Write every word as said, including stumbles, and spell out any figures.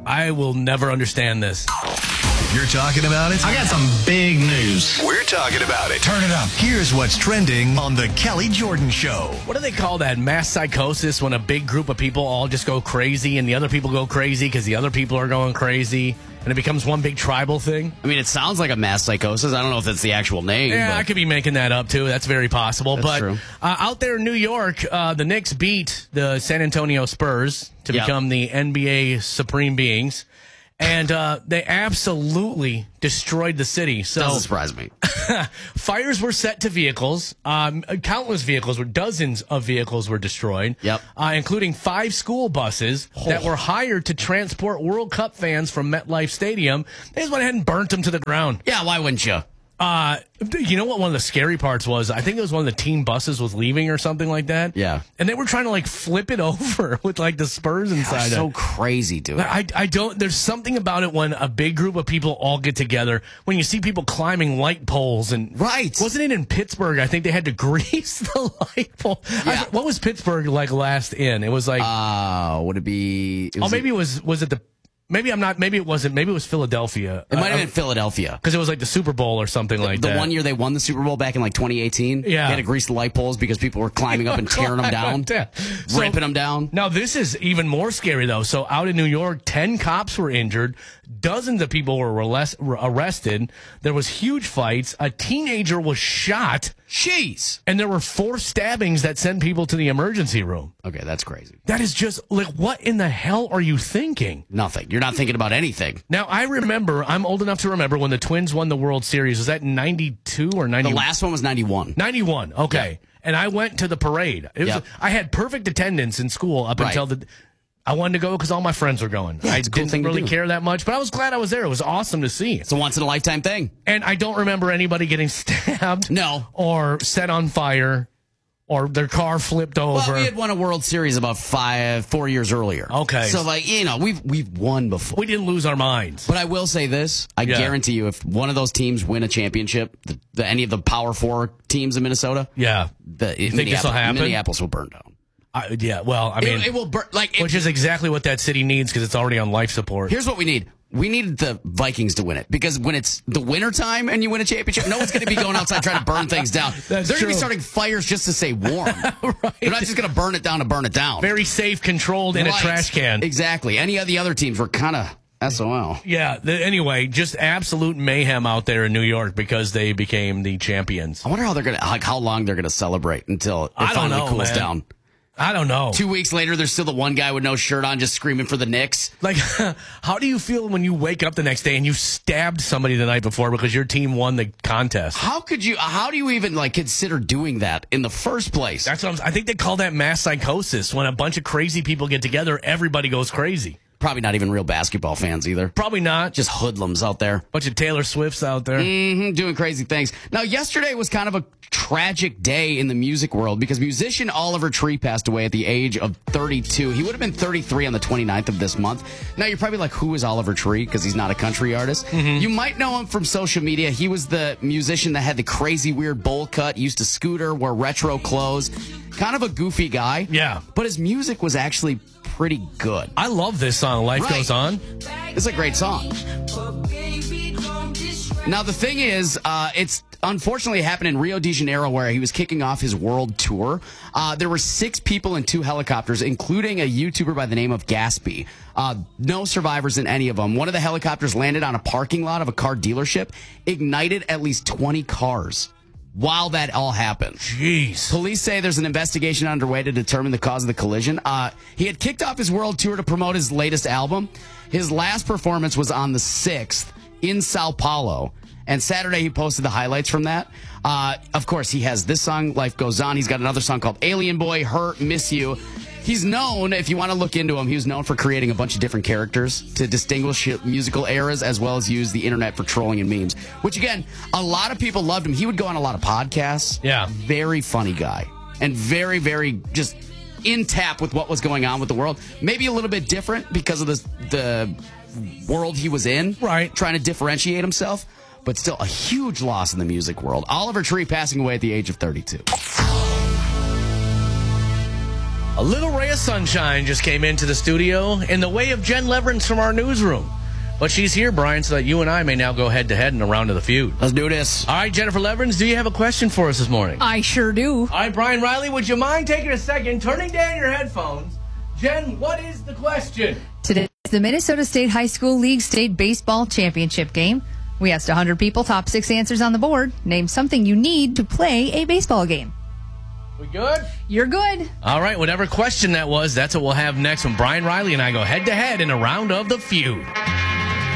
I will never understand this. You're talking about it? I got some big news. We're talking about it. Turn it up. Here's what's trending on The Kelly Jordan Show. What do they call that? Mass psychosis, when a big group of people all just go crazy and the other people go crazy because the other people are going crazy and it becomes one big tribal thing? I mean, it sounds like a mass psychosis. I don't know if that's the actual name. Yeah, but I could be making that up too. That's very possible. That's but true. Uh, out there in New York, uh, the Knicks beat the San Antonio Spurs to Yep. become the N B A supreme beings. And uh, they absolutely destroyed the city. So Doesn't surprise me. fires were set to vehicles. Um, countless vehicles, were dozens of vehicles were destroyed. Yep. Uh, including five school buses that were hired to transport World Cup fans from MetLife Stadium. They just went ahead and burnt them to the ground. Yeah, why wouldn't you? Uh, you know what one of the scary parts was? I think it was one of the team buses was leaving or something like that. Yeah. And they were trying to like flip it over with like the Spurs inside. So it. crazy, dude. I, I don't, there's something about it when a big group of people all get together, when you see people climbing light poles and. Right. Wasn't it in Pittsburgh? I think they had to grease the light pole. Yeah. I, what was Pittsburgh like last in? It was like. Uh, would it be? It oh, was maybe it was, was it the. Maybe I'm not. Maybe it wasn't. Maybe it was Philadelphia. It might have uh, been Philadelphia. because it was like the Super Bowl or something like The that. one year they won the Super Bowl back in like twenty eighteen. Yeah. They had to grease the light poles because people were climbing up and tearing them down, So- ripping them down. Now, this is even more scary, though. So, out in New York, ten cops were injured. Dozens of people were reles- were arrested. There was huge fights. A teenager was shot. Jeez. And there were four stabbings that sent people to the emergency room. Okay, that's crazy. That is just, like, what in the hell are you thinking? Nothing. You're not thinking about anything. Now, I remember, I'm old enough to remember when the Twins won the World Series. Was that ninety-two or ninety? The last one was ninety-one. ninety-one, okay. Yeah. And I went to the parade. It was, Yep. I had perfect attendance in school up Right. until the. I wanted to go because all my friends were going. Yeah, I it's a cool didn't thing to really do. care that much, but I was glad I was there. It was awesome to see. It's a once in a lifetime thing. And I don't remember anybody getting stabbed. No. Or set on fire. Or their car flipped over. Well, we had won a World Series about five, four years earlier. Okay. So, like, you know, we've we've won before. We didn't lose our minds. But I will say this: I Yeah. guarantee you, if one of those teams win a championship, the, the, any of the Power Four teams in Minnesota, Yeah. the, You think this'll happen? Minneapolis will burn down. I, yeah, well, I mean, it, it will burn. Like, it- which is exactly what that city needs because it's already on life support. here's what we need. We need the Vikings to win it because when it's the winter time and you win a championship, no one's going to be going outside trying to burn things down. That's They're going to true. be starting fires just to stay warm. Right. They're not just going to burn it down to burn it down. Very safe, controlled in Right. a trash can. Exactly. Any of the other teams were kind of S O L. Yeah. The, anyway, just absolute mayhem out there in New York because they became the champions. I wonder how they're going to, like, how long they're going to celebrate until it I don't finally know, cools man. down. I don't know. Two weeks later, there's still the one guy with no shirt on just screaming for the Knicks. Like, how do you feel when you wake up the next day and you stabbed somebody the night before because your team won the contest? How could you, how do you even, like, consider doing that in the first place? That's what I'm, I think they call that mass psychosis. When a bunch of crazy people get together, everybody goes crazy. Probably not even real basketball fans either. Probably not. Just Just hoodlums out there. a bunch of Taylor Swifts out there. hmm doing crazy things. Now, yesterday was kind of a tragic day in the music world because musician Oliver Tree passed away at the age of thirty-two. He would have been thirty-three on the twenty-ninth of this month. Now, you're probably like, who is Oliver Tree? Because he's not a country artist. Mm-hmm. You might know him from social media. He was the musician that had the crazy, weird bowl cut, used to scooter, wear retro clothes. Kind of a goofy guy. Yeah. But his music was actually pretty good. I love this song, Life Right. Goes On. It's a great song. Now, the thing is, uh, it's unfortunately happened in Rio de Janeiro where he was kicking off his world tour. Uh, there were six people in two helicopters, including a YouTuber by the name of Gatsby. Uh, no survivors in any of them. One of the helicopters landed on a parking lot of a car dealership, ignited at least twenty cars while that all happened. Jeez. Police say there's an investigation underway to determine the cause of the collision. Uh, he had kicked off his world tour to promote his latest album. His last performance was on the sixth in Sao Paulo. And Saturday, he posted the highlights from that. Uh, of course, he has this song, Life Goes On. He's got another song called Alien Boy, Hurt, Miss You. He's known, if you want to look into him, he was known for creating a bunch of different characters to distinguish musical eras as well as use the internet for trolling and memes. Which, again, a lot of people loved him. He would go on a lot of podcasts. Yeah. Very funny guy. And very, very just in tap with what was going on with the world. Maybe a little bit different because of the, the world he was in. Right. Trying to differentiate himself. But still a huge loss in the music world. Oliver Tree passing away at the age of thirty-two. A little ray of sunshine just came into the studio in the way of Jen Leverance from our newsroom. But she's here, Brian, so that you and I may now go head-to-head in a round of the feud. Let's do this. All right, Jennifer Leverance, do you have a question for us this morning? I sure do. All right, Brian Riley, would you mind taking a second, turning down your headphones? Jen, what is the question? Today is the Minnesota State High School League State Baseball Championship game. We asked one hundred people, top six answers on the board. Name something you need to play a baseball game. We good? You're good. All right, whatever question that was, that's what we'll have next when Brian Riley and I go head-to-head in a round of the feud.